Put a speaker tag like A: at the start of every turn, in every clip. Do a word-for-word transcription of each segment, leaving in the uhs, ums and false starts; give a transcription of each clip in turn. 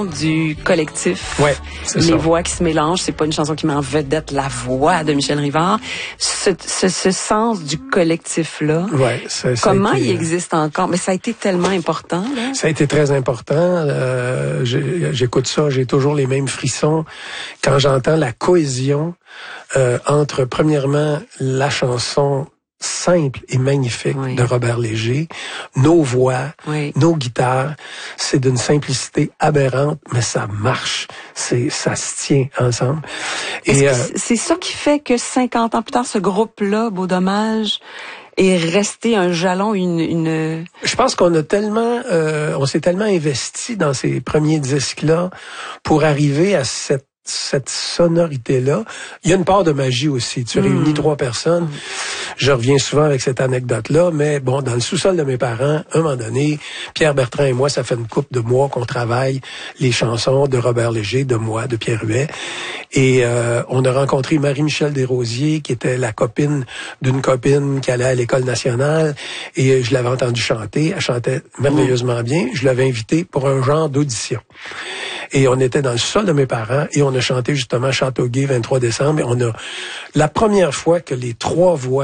A: Du collectif,
B: ouais, c'est
A: les
B: ça.
A: voix qui se mélangent, c'est pas une chanson qui met en vedette la voix de Michel Rivard. Ce, ce, ce sens du collectif-là,
B: ouais, ça, ça
A: comment
B: été,
A: il existe encore? Mais ça a été tellement important. Là.
B: Ça a été très important. Euh, j'écoute ça, j'ai toujours les mêmes frissons quand j'entends la cohésion euh, entre, premièrement, la chanson simple et magnifique oui. de Robert Léger, nos voix, oui. nos guitares, c'est d'une simplicité aberrante, mais ça marche, c'est ça se tient ensemble.
A: Et euh, c'est ça qui fait que cinquante ans plus tard, ce groupe-là, Beau Dommage, est resté un jalon, une, une...
B: Je pense qu'on a tellement, euh, on s'est tellement investi dans ces premiers disques-là pour arriver à cette cette sonorité-là. Il y a une part de magie aussi. Tu mmh. réunis trois personnes. Je reviens souvent avec cette anecdote-là, mais bon, dans le sous-sol de mes parents, à un moment donné, Pierre Bertrand et moi, ça fait une couple de mois qu'on travaille les chansons de Robert Léger, de moi, de Pierre Huet. Et euh, on a rencontré Marie-Michel Desrosiers, qui était la copine d'une copine qui allait à l'École nationale. Et je l'avais entendue chanter. Elle chantait merveilleusement mmh. bien. Je l'avais invitée pour un genre d'audition. Et on était dans le sol de mes parents et on a chanté justement Châteauguay, vingt-trois décembre. Et on a la première fois que les trois voix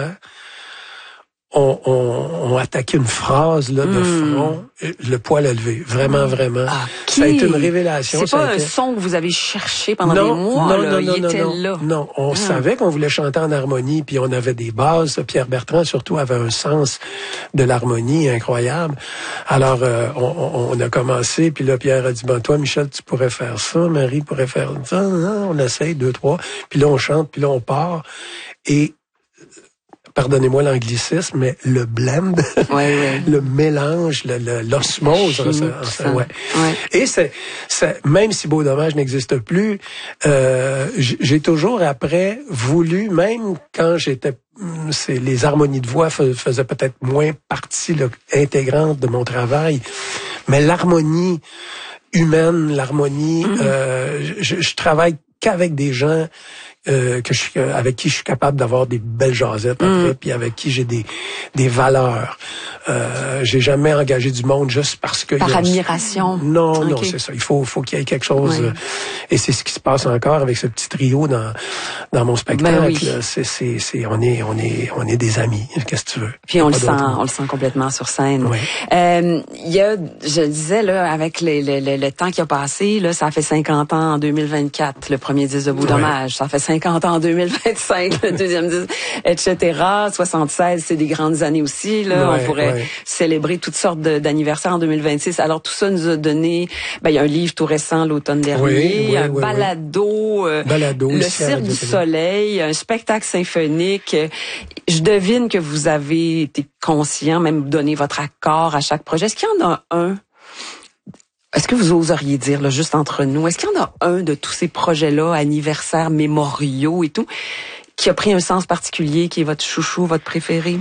B: ont, ont, ont attaqué une phrase là, de mmh. front, le poil à lever. Vraiment, vraiment.
A: Okay.
B: Ça a été une révélation.
A: C'est pas
B: a
A: un
B: été...
A: son que vous avez cherché pendant
B: non,
A: des mois.
B: Non,
A: là.
B: non, non,
A: Il
B: non,
A: était
B: non,
A: là.
B: non. On mmh. savait qu'on voulait chanter en harmonie, puis on avait des bases. Pierre Bertrand, surtout, avait un sens de l'harmonie incroyable. Alors, euh, on, on a commencé, puis là, Pierre a dit, ben toi, Michel, tu pourrais faire ça, Marie pourrait faire ça. On essaye, deux, trois. Puis là, on chante, puis là, on part. Et pardonnez-moi l'anglicisme, mais le blend,
A: ouais, ouais.
B: le mélange, le, le, l'osmose, en, en, en, ouais.
A: ouais.
B: Et c'est, c'est, même si Beau Dommage n'existe plus, euh, j'ai toujours après voulu, même quand j'étais, c'est les harmonies de voix faisaient peut-être moins partie là, intégrante de mon travail, mais l'harmonie humaine, l'harmonie, mm-hmm. euh, je, je travaille qu'avec des gens Euh, que je, avec qui je suis capable d'avoir des belles jasettes après, mm. puis avec qui j'ai des des valeurs. Euh, j'ai jamais engagé du monde juste parce que
A: par
B: a,
A: admiration.
B: Non,
A: okay.
B: non, c'est ça. Il faut faut qu'il y ait quelque chose.
A: Oui.
B: Euh, et c'est ce qui se passe encore avec ce petit trio dans dans mon spectacle.
A: Ben oui.
B: C'est c'est c'est on est on est on est des amis. Qu'est-ce que tu veux?
A: Puis on le sent, on le sent complètement sur scène.
B: Oui.
A: Euh, il y a, je disais là, avec le, le, le, le temps qui a passé, là, ça fait cinquante ans en deux mille vingt-quatre, le premier disque de Beau Dommage. Ouais. Ça fait cinquante ans en deux mille vingt-cinq, le deuxième disque, et cetera. soixante-seize, c'est des grandes années aussi. Là, ouais, on pourrait ouais. célébrer toutes sortes de, d'anniversaires en deux mille vingt-six. Alors tout ça nous a donné, ben il y a un livre tout récent l'automne dernier, oui, oui, un oui, balado,
B: oui. Euh, balado,
A: le Cirque du Soleil, un spectacle symphonique. Je devine que vous avez été conscient, même donné votre accord à chaque projet. Est-ce qu'il y en a un? Est-ce que vous oseriez dire, là, juste entre nous, est-ce qu'il y en a un de tous ces projets-là, anniversaires, mémoriaux et tout, qui a pris un sens particulier, qui est votre chouchou, votre préféré?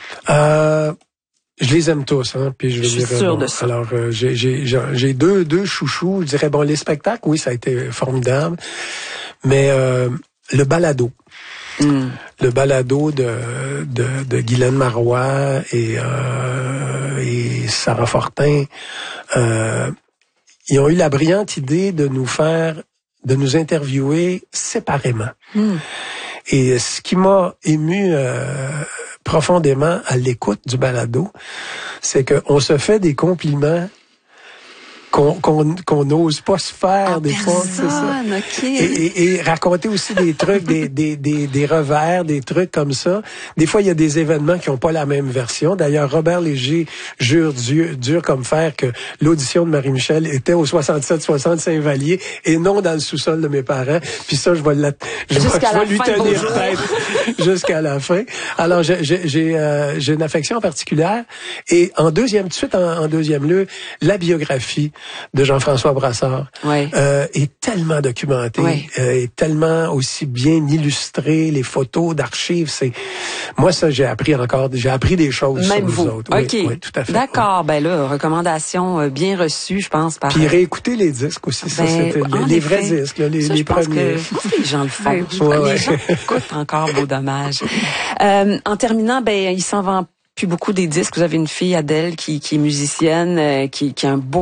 B: Euh, je les aime tous, hein, puis je vais
A: je suis
B: dire.
A: sûre
B: bon,
A: de ça.
B: Alors, euh, j'ai, j'ai, j'ai deux, deux chouchous. Je dirais, bon, les spectacles, oui, ça a été formidable, mais euh, le balado. Mm. Le balado de, de, de Guylaine Marois et, euh, et Sarah Fortin, euh, ils ont eu la brillante idée de nous faire, de nous interviewer séparément. Mm. Et ce qui m'a ému euh, profondément à l'écoute du balado, c'est qu'on se fait des compliments qu'on qu'on qu'on n'ose pas se faire
A: en
B: des
A: personne,
B: fois, c'est ça.
A: Okay.
B: Et, et, et raconter aussi des trucs, des, des des des revers, des trucs comme ça. Des fois, il y a des événements qui ont pas la même version. D'ailleurs, Robert Léger jure dur, dur comme fer que l'audition de Marie-Michel était au soixante-sept soixante Saint-Vallier et non dans le sous-sol de mes parents. Puis ça, je vais la, je vais, je vais lui tenir tête jusqu'à la fin. Alors, j'ai j'ai j'ai, euh, j'ai une affection particulière. Et en deuxième, tout de suite en, en deuxième lieu, la biographie de Jean-François Brassard
A: oui.
B: euh, est tellement documenté, oui. euh, est tellement aussi bien illustré, les photos d'archives, c'est moi ça j'ai appris encore, j'ai appris des choses
A: Même
B: sur
A: vous.
B: vous autres.
A: Ok,
B: oui, oui, tout à fait.
A: D'accord, oui. Ben là recommandation bien reçue, je pense. Par...
B: Puis réécouter les disques aussi,
A: ben,
B: ça c'était les, les vrais disques, là, les,
A: ça,
B: les
A: je pense
B: premiers.
A: Que, je pense que les gens le font.
B: ouais,
A: les
B: ouais.
A: gens écoutent encore Beau Dommage. Euh, en terminant, ben il s'en vend plus beaucoup des disques. Vous avez une fille, Adèle, qui, qui est musicienne, qui, qui a un beau